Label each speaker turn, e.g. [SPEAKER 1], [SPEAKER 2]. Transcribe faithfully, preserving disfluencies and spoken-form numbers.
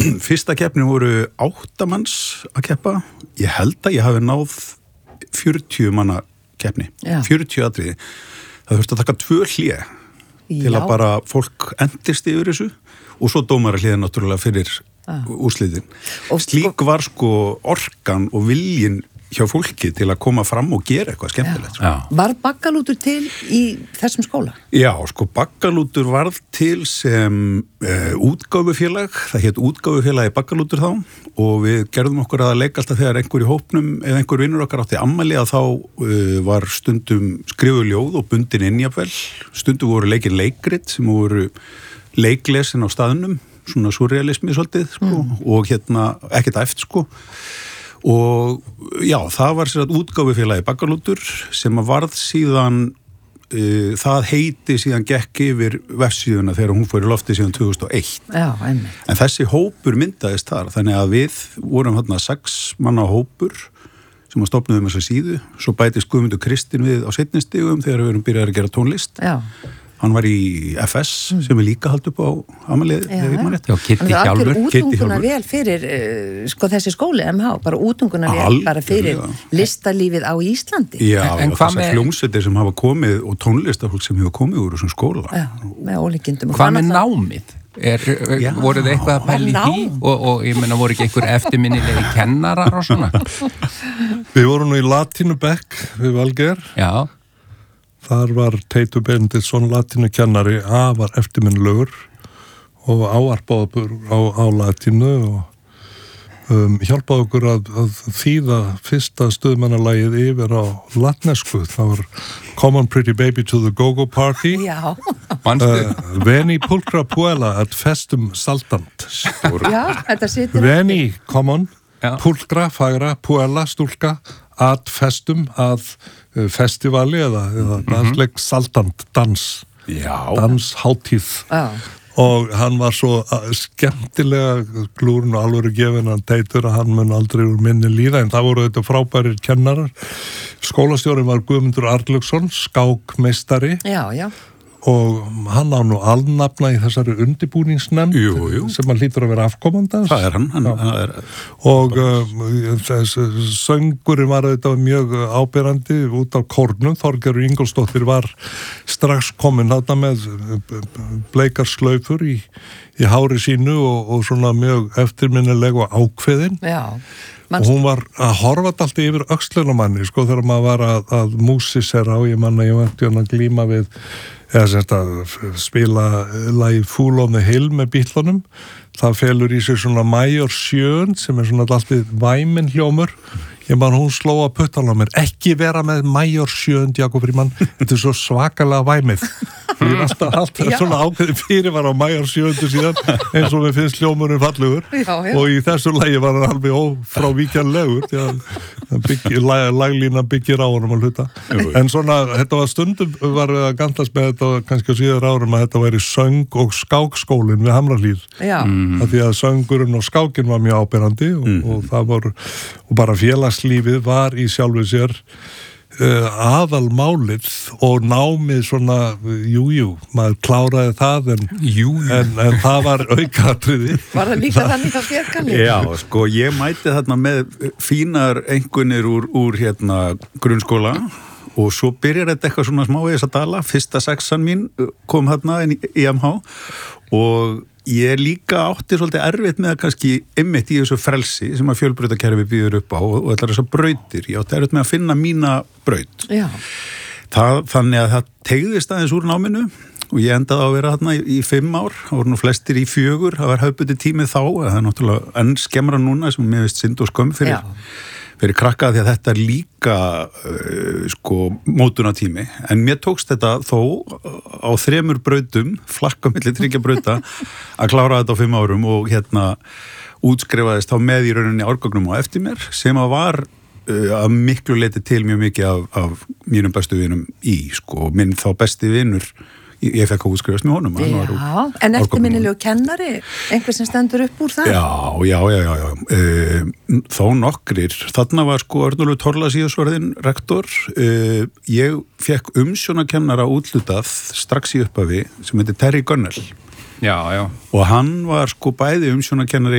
[SPEAKER 1] fyrsta keppnin voru áttamanns að keppa. Ég held að ég hafi náð fjörutíu manna keppni. Já. fjörutíu atriði. Það þurfti að taka tvö hlé til að bara fólk endist yfir þessu og svo dómara hliðin náttúrulega fyrir ah. úrslitin. Slík var sko orkan og viljin hjá fólki til að koma fram og gera eitthvað skemmtilegt.
[SPEAKER 2] Já. Já. Var Baggalútur til í þessum skóla?
[SPEAKER 1] Já, sko Baggalútur varð til sem uh, útgáfufélag, það hét útgáfufélagi Baggalútur þá og við gerðum okkur að leika alltaf þegar einhver í hópnum eða einhver vinnur okkar átti ammæli að þá uh, var stundum skrifuð ljóð og bundin inn jafnvel, stundum voru leikin leikrit sem voru leiklesin á staðnum, svona surrealismi svolítið sko, mm. og hérna ekkert æft sko. Og já, það var sér að útgáfufélagi Baggalútur sem að varð síðan, uh, það heiti síðan gekk yfir vefsíðuna þegar hún fór í lofti síðan tvö þúsund og eitt.
[SPEAKER 2] Já, einmitt.
[SPEAKER 1] En þessi hópur myndaðist þar, þannig að við vorum hérna sex manna hópur sem að stofnuðum þessa síðu, svo bætist Guðmundur Kristinn við á seinni stigum þegar við erum byrjað að gera tónlist. Já. Hann var í F S mm. sem við líka haldum upp á amalið þegar við mann rétt.
[SPEAKER 2] Já, Kitty Hjálmur.
[SPEAKER 3] Það er útunguna vel fyrir uh, sko þessi skóli M H, bara útunguna vel
[SPEAKER 1] Algjörlega.
[SPEAKER 3] Bara fyrir listalífið á Íslandi.
[SPEAKER 1] Já,
[SPEAKER 2] en, en
[SPEAKER 1] þessar
[SPEAKER 2] með...
[SPEAKER 1] hljómsveitir sem hafa komið og tónlistafólk sem hefur komið úr þessum skóla.
[SPEAKER 3] Já, með ólíkindum.
[SPEAKER 2] Hvað með námið? Er, voruð þið eitthvað að pæla í því og, og ég meina voru ekki einhver eftirminnilegi kennarar og svona?
[SPEAKER 4] Við vorum nú í latínubekk við Valgeir.
[SPEAKER 2] Já.
[SPEAKER 4] Þar var Teitur Benediktsson latínukennari, afar eftirminnilegur og ávarpaði okkur á, á latínu og um, hjálpaði okkur að, að þýða fyrsta stuðmannalagið yfir á latnesku. Það var Come on Pretty Baby to the Go-Go Party.
[SPEAKER 3] Já.
[SPEAKER 4] Uh, Veni pulcra puella at festum saltant.
[SPEAKER 3] Já, þetta situr.
[SPEAKER 4] Veni, come on,
[SPEAKER 2] Já.
[SPEAKER 4] pulcra, fagra, puella, stúlka, at festum, að festivali eða, eða dansleik saltant, dans.
[SPEAKER 1] Já.
[SPEAKER 4] Danshátíð.
[SPEAKER 3] Já.
[SPEAKER 4] Og hann var svo skemmtilega glúrinn og alvöru gefinn hann Teitur að hann mun aldrei úr minni líða, en það voru þetta frábærir kennarar. Skólastjórinn var Guðmundur Arnlaugsson, skákmeistari.
[SPEAKER 3] Já, já.
[SPEAKER 4] Og hann á nú alnafna í þessari undirbúningsnefnd
[SPEAKER 1] jú, jú.
[SPEAKER 4] sem hann hlýtur að vera afkomandans.
[SPEAKER 1] Það er hann. hann, hann er...
[SPEAKER 4] Og uh, þess söngurinn var þetta mjög áberandi út af kórnum. Þorgerður Ingólfsdóttir var strax komin þarna með bleikar slaufur í, í hári sínu og, og svona mjög eftirminnileg og ákveðin.
[SPEAKER 3] Já.
[SPEAKER 4] Og hún var að horfa alltaf yfir öxlunumanni, sko, þegar maður var að, að músisera og ég manna, ég vant að glíma við, eða sérst að spila lagið Fool on the Hill með Beatlunum. Það felur í sig svona Major sjö sem er svona alltaf væminn hljómur. Ég man, hún sló að puttan á mér, ekki vera með Major sjö, Jakob Frímann, þetta er svo svakalega væmið. Ég er alltaf alltaf svona ákveðin fyrir var á Major sjö síðan, eins og við finnst hljómurinn fallegur. Já, já. Og í þessu lagi var hann alveg ófrávíkjanlegur, því að byggi, lag, laglína byggir á honum að hluta. Jú. En svona, þetta var stundum, var við að gantast með þetta kannski á síðar árum að þetta væri söng- og skákskólinn við Hamrahlíð. Já. Mm. Því að söngurinn og skákinn var mjög áberandi og, mm. og það var, og bara félagslífið var í sjálfu sér uh, aðalmálið og námið svona, jú, jú, maður kláraði það en, jú, jú. en, en það var aukatriði.
[SPEAKER 3] Var það líka þannig að fjerkanli?
[SPEAKER 1] Já, sko, ég mæti þarna með fínar einkunnir úr, úr hérna grunnskóla og svo byrjar þetta eitthvað svona smávegis að dala. Fyrsta sexan mín kom þarna í, í M H og ég líka átti svolítið erfitt með að kannski einmitt í þessu frelsi sem að fjölbrautakerfi býður upp á og allar þessar brautir. Ég átti erfitt með að finna mína braut. Já. Það, þannig að það tegðist aðeins úr náminu og ég endaði að vera þarna í, í fimm ár. Það voru nú flestir í fjögur. Það var höfbuti tímið þá. Það er náttúrulega enn skemmra núna sem mér veist synd og skömm fyrir. Já. fyrir krakka því að þetta er líka uh, sko mótunatími en mér tókst þetta þó á þremur brautum, flakka milli tryggja brauta að klára þetta á fimm árum og hérna útskrifaðist þá með í rauninni árgögnum á eftir mér sem að var uh, að miklu leiti til mjög mikið af, af mínum bestu vinum í sko, minn þá besti vinur ég fekk að útskrifast með honum.
[SPEAKER 3] Já, en eftirminnilegu kennari, einhver sem stendur upp úr það?
[SPEAKER 1] Já, já, já, já, já. E, þó nokkrir. Þarna var sko Örnólfur Thorlacius-orðinn rektor. E, ég fekk umsjónakennara útlutað strax í upphafi sem heitir Terry Gunnell.
[SPEAKER 2] Já, já.
[SPEAKER 1] Og hann var sko bæði umsjónakennari